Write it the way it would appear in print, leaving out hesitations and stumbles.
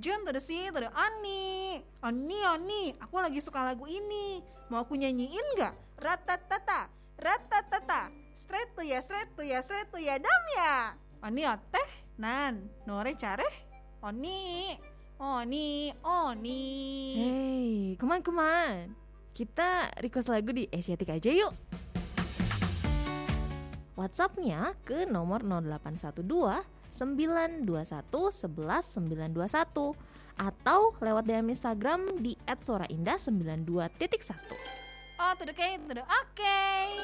Jun, tuh si, tuh Ani. Ani, aku lagi suka lagu ini. Mau aku nyanyiin nggak? Ratatata, ratatata. Straight tuh ya, dam ya. Ani teh, nan, nore careh. Oni. Hey, kuman. Kita request lagu di Asiatic aja yuk. WhatsApp-nya ke nomor 0812 921 11 921 atau lewat DM Instagram di @suaraindah92.1. Oh, tuh oke.